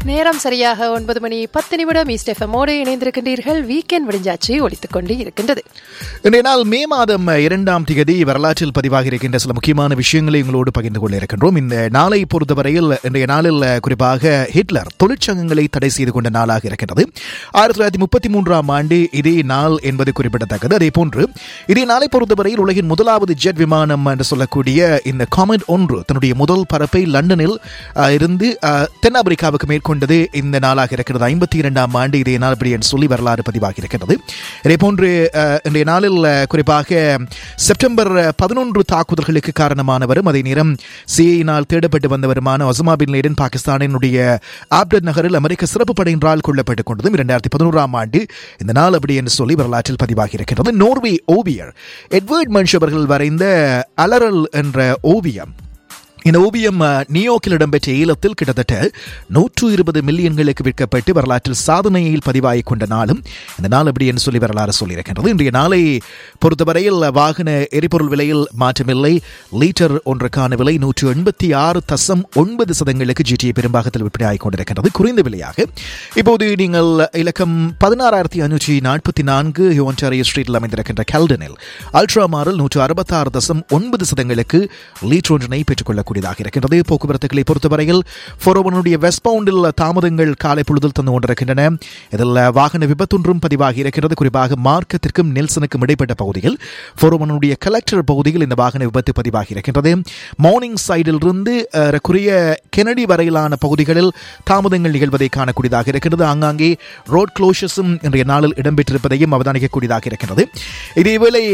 நேரம் சரியாக 9:10 ஈஸ்ட் எஃப்எம்மோடு இணைந்திருக்கின்றீர்கள். வீக்கெண்ட் விடிஞ்சாச்சு ஒலித்துக் கொண்டு இருக்கின்றது. இன்றைய நாள் மே மாதம் 2ஆம் தேதி வரலாற்றில் பதிவாகி இருக்கின்ற சில முக்கியமான விஷயங்களை உங்களோடு பகிர்ந்து கொள்ள இருக்கின்றோம். இந்த நாளை பொறுத்தவரையில் இன்றைய நாளில் குறிப்பாக ஹிட்லர் தொழிற்சங்கங்களை தடை செய்து கொண்ட நாளாக இருக்கின்றது. 1933ஆம் ஆண்டு இதே நாள் என்பது குறிப்பிடத்தக்கது. அதே போன்று இதே நாளை பொறுத்தவரையில் உலகின் முதலாவது ஜெட் விமானம் என்று சொல்லக்கூடிய இந்த காமெட் 1 தன்னுடைய முதல் பறப்பை லண்டனில் இருந்து தென்னாப்பிரிக்காவுக்கு மேற்கொண்டது இந்த நாளாக இருக்கிறது. 52ஆம் ஆண்டு இதே நாள் இப்படி என்று சொல்லி வரலாறு பதிவாகி இருக்கிறது. இதே போன்று இன்றைய நாளில் குறிப்பாக செப்டம்பர் 11 தாக்குதல்களுக்கு காரணமானவரும் அதே நேரம் சிஐயினால் தேடப்பட்டு வந்தவருமான ஒசாமா பின் லேடன் பாகிஸ்தானினுடைய ஆப்டர் நகரில் அமெரிக்க சிறப்பு படையினரால் கொல்லப்பட்டுக் கொண்டதும் 2011ஆம் ஆண்டு இந்த நாள் அப்படி என்று சொல்லி வரலாற்றில் பதிவாகி இருக்கிறது. நோர்வே ஓவியர் எட்வர்ட் மன்ஷ் அவர்கள் வரைந்த அலரல் என்ற ஓவியம், இந்த ஓவியம் நியூயார்க்கில் இடம்பெற்ற ஏலத்தில் கிட்டத்தட்ட 120 மில்லியன்களுக்கு விற்கப்பட்டு வரலாற்றில் சாதனையில் பதிவாகிக் கொண்ட நாளும் இந்த நாள் அப்படி என்று சொல்லி வரலாறு சொல்லியிருக்கின்றது. இன்றைய நாளை பொறுத்தவரையில் வாகன எரிபொருள் விலையில் மாற்றமில்லை. லீட்டர் ஒன்றுக்கான விலை 186.9 சதங்களுக்கு GTA பெரும்பாகத்தில் விற்பனையாகிக் கொண்டிருக்கின்றது. குறைந்த விலையாக இப்போது நீங்கள் இலக்கம் 16,544 ஒன்டாரியோ ஸ்ட்ரீட்டில் அமைந்திருக்கின்ற கெல்டனில் அல்ட்ரா மாரல் 166.9 சதங்களுக்கு லீட்டர் ஒன்றினை பெற்றுக்கொள்ளக்கூடிய இருக்கின்றது. போக்குவரத்துகளை பொறுத்தவரையில் 401 வெஸ்ட் பவுண்டில் தாமதங்கள் காலை பொழுதில் தந்து கொண்டிருக்கின்றன. இதில் வாகன விபத்தொன்றும் பதிவாகி இருக்கிறது. குறிப்பாக மார்க்கத்திற்கும் நெல்சனுக்கும் இடைப்பட்ட பகுதியில் 401 கலெக்டர் பகுதியில் இந்த வாகன விபத்து பதிவாகி இருக்கின்றது. மார்னிங் சைடில் இருந்து கெனடி வரையிலான பகுதிகளில் தாமதங்கள் நிகழ்வதை காணக்கூடியதாக இருக்கிறது. ஆங்காங்கே ரோட் க்ளோஷர்ஸும் இன்றைய நாளில் இடம்பெற்றிருப்பதையும் அவதானிக்கக்கூடியதாக இருக்கின்றது. இதேவேளை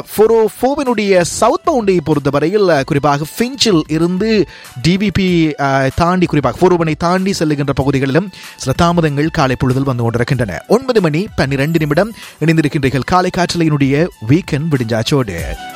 404 சவுத் பவுண்டை பொறுத்தவரையில் குறிப்பாக ஃபிஞ்சில் இருந்து டிவிபி தாண்டி குறிப்பாக 401 தாண்டி செல்லுகின்ற பகுதிகளிலும் சில தாமதங்கள் காலை பொழுதில் வந்து கொண்டிருக்கின்றன. 9:12 இணைந்திருக்கின்றீர்கள் காலை காற்றலையினுடைய வீக்கெண்ட் விடிஞ்சாச்சோடு.